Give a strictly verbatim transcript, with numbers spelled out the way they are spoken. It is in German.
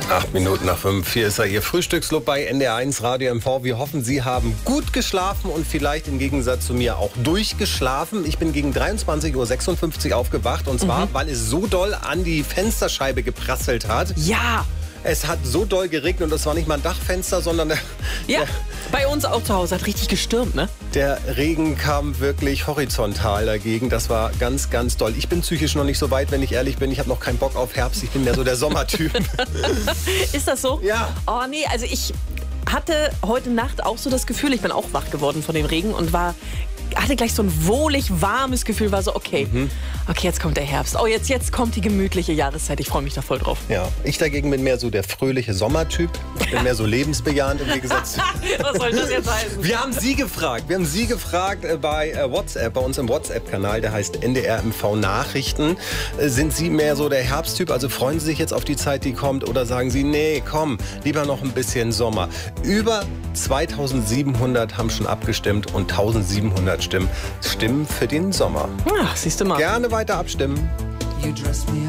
Acht Minuten nach fünf. Hier ist er, Ihr Frühstücksclub bei N D R eins Radio M V. Wir hoffen, Sie haben gut geschlafen und vielleicht im Gegensatz zu mir auch durchgeschlafen. Ich bin gegen dreiundzwanzig Uhr sechsundfünfzig aufgewacht und zwar, mhm. weil es so doll an die Fensterscheibe geprasselt hat. Ja. Es hat so doll geregnet und das war nicht mal ein Dachfenster, sondern der, ja, der, bei uns auch zu Hause. Hat richtig gestürmt, ne? Der Regen kam wirklich horizontal dagegen. Das war ganz, ganz doll. Ich bin psychisch noch nicht so weit, wenn ich ehrlich bin. Ich habe noch keinen Bock auf Herbst. Ich bin mehr so der Sommertyp. Ist das so? Ja. Oh nee, also ich hatte heute Nacht auch so das Gefühl, ich bin auch wach geworden von dem Regen und war... hatte gleich so ein wohlig warmes Gefühl, war so, okay, mhm. okay, jetzt kommt der Herbst. Oh, jetzt, jetzt kommt die gemütliche Jahreszeit. Ich freue mich da voll drauf. Ja, ich dagegen bin mehr so der fröhliche Sommertyp. Ich bin mehr so lebensbejahend im Gegensatz zu... Was soll das jetzt heißen? Wir haben Sie gefragt. Wir haben Sie gefragt äh, bei äh, WhatsApp, bei uns im WhatsApp-Kanal, der heißt N D R M V Nachrichten. Äh, sind Sie mehr so der Herbsttyp? Also freuen Sie sich jetzt auf die Zeit, die kommt? Oder sagen Sie, nee, komm, lieber noch ein bisschen Sommer? Über zweitausendsiebenhundert haben schon abgestimmt und eintausendsiebenhundert Stimmen, Stimmen für den Sommer. Ach, siehst du mal. Gerne weiter abstimmen. You dress me